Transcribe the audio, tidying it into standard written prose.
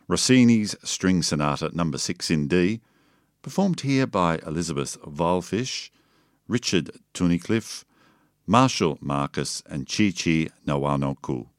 Rossini's String Sonata No. 6 in D, performed here by Elizabeth Walfish, Richard Tunnicliffe, Marshall Marcus and Chi-Chi Nawanoku.